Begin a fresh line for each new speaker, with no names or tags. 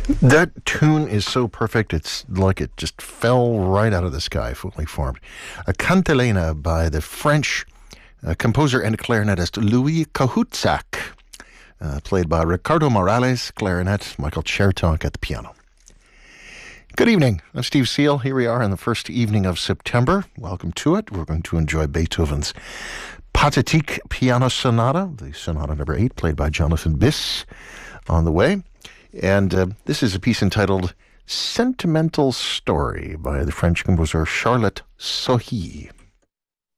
That tune is so perfect, it's like it just fell right out of the sky, fully formed. A Cantilena by the French composer and clarinetist Louis Kahoutzak, played by Ricardo Morales, clarinet, Michael Chertok at the piano. Good evening. I'm Steve Seal. Here we are in the first evening of September. Welcome to it. We're going to enjoy Beethoven's Pathetique Piano Sonata, the Sonata number 8, played by Jonathan Biss, on the way. And this is a piece entitled Sentimental Story by the French composer Charlotte Sohi.